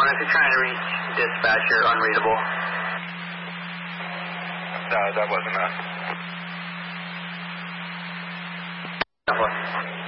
if you're trying to reach dispatch, you're unreadable. No, that wasn't us. That was.